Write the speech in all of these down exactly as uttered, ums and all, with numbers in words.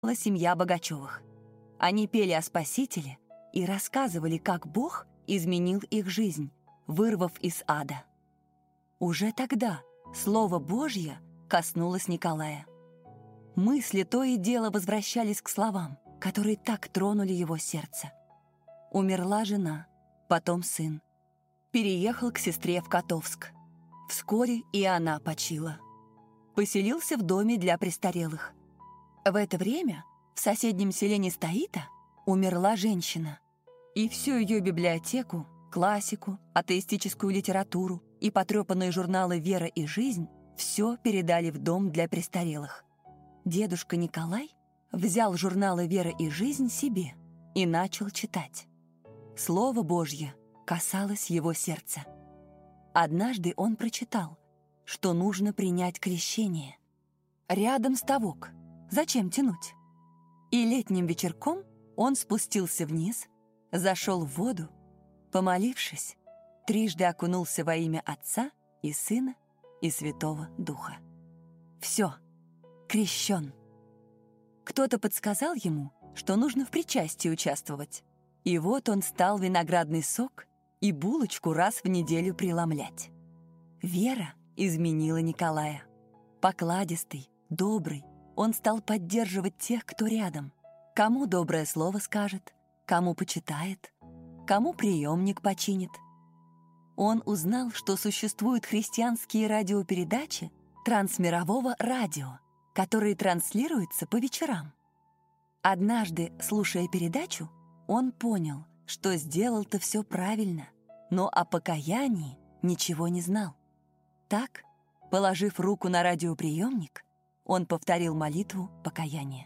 семья Богачевых. Они пели о Спасителе и рассказывали, как Бог изменил их жизнь, вырвав из ада. Уже тогда Слово Божье коснулось Николая. Мысли то и дело возвращались к словам, которые так тронули его сердце. Умерла жена, потом сын. Переехал к сестре в Котовск. Вскоре и она почила. Поселился в доме для престарелых. В это время в соседнем селе Стоита умерла женщина. И всю ее библиотеку, классику, атеистическую литературу и потрепанные журналы «Вера и жизнь» все передали в дом для престарелых. Дедушка Николай взял журналы «Вера и жизнь» себе и начал читать. Слово Божье касалось его сердца. Однажды он прочитал, что нужно принять крещение. Рядом ставок. Зачем тянуть? И летним вечерком он спустился вниз, зашел в воду, помолившись, трижды окунулся во имя Отца и Сына и Святого Духа. Все, крещен. Кто-то подсказал ему, что нужно в причастии участвовать. И вот он стал виноградный сок и булочку раз в неделю преломлять. Вера изменила Николая. Покладистый, добрый, он стал поддерживать тех, кто рядом. Кому доброе слово скажет, кому почитает, кому приемник починит. Он узнал, что существуют христианские радиопередачи трансмирового радио, которые транслируются по вечерам. Однажды, слушая передачу, он понял, что сделал-то все правильно, но о покаянии ничего не знал. Так, положив руку на радиоприемник, он повторил молитву покаяния.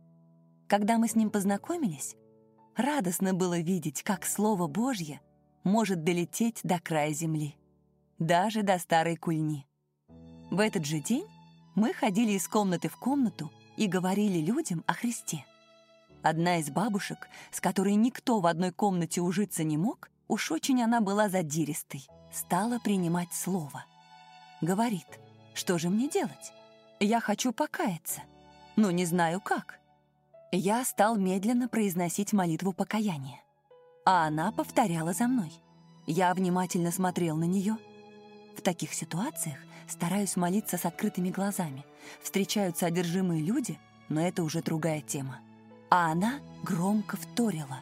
Когда мы с ним познакомились, радостно было видеть, как Слово Божье может долететь до края земли, даже до Старой Кульни. В этот же день мы ходили из комнаты в комнату и говорили людям о Христе. Одна из бабушек, с которой никто в одной комнате ужиться не мог, уж очень она была задиристой, стала принимать слово. Говорит: что же мне делать? Я хочу покаяться, но не знаю как. Я стал медленно произносить молитву покаяния, а она повторяла за мной. Я внимательно смотрел на нее. В таких ситуациях стараюсь молиться с открытыми глазами. Встречаются одержимые люди, но это уже другая тема. А она громко вторила: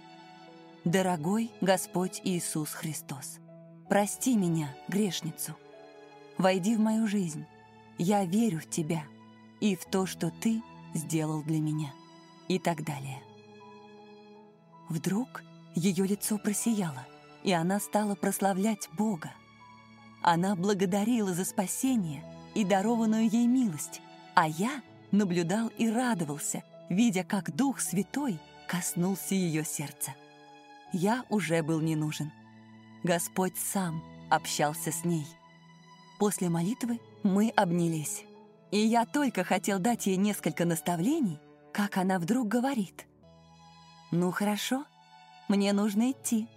«Дорогой Господь Иисус Христос, прости меня, грешницу. Войди в мою жизнь. Я верю в Тебя и в то, что Ты сделал для меня». И так далее. Вдруг ее лицо просияло, и она стала прославлять Бога. Она благодарила за спасение и дарованную ей милость, а я наблюдал и радовался, видя, как Дух Святой коснулся ее сердца. Я уже был не нужен. Господь сам общался с ней. После молитвы мы обнялись, и я только хотел дать ей несколько наставлений, как она вдруг говорит: «Ну хорошо, мне нужно идти».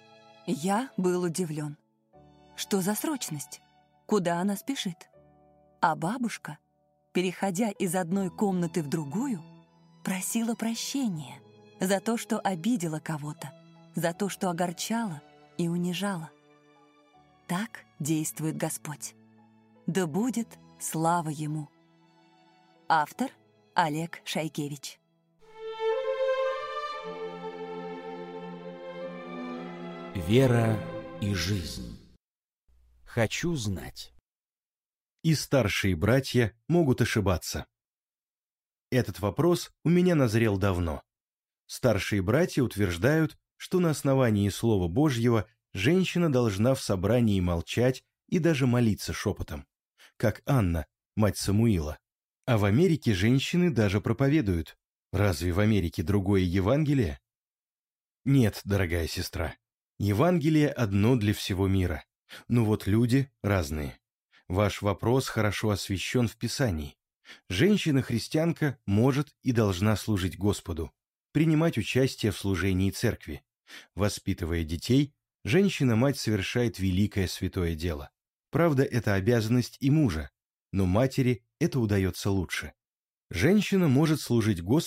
Я был удивлен. Что за срочность? Куда она спешит? А бабушка, переходя из одной комнаты в другую, просила прощения за то, что обидела кого-то, за то, что огорчала и унижала. Так действует Господь. Да будет слава Ему. Автор Олег Шайкевич. Вера и жизнь. Хочу знать. И старшие братья могут ошибаться. Этот вопрос у меня назрел давно. Старшие братья утверждают, что на основании Слова Божьего женщина должна в собрании молчать и даже молиться шепотом, как Анна, мать Самуила. А в Америке женщины даже проповедуют. Разве в Америке другое Евангелие? Нет, дорогая сестра. Евангелие одно для всего мира. Но вот люди разные. Ваш вопрос хорошо освящен в Писании. Женщина-христианка может и должна служить Господу, принимать участие в служении церкви. Воспитывая детей, женщина-мать совершает великое святое дело. Правда, это обязанность и мужа, но матери это удается лучше. Женщина может служить Господу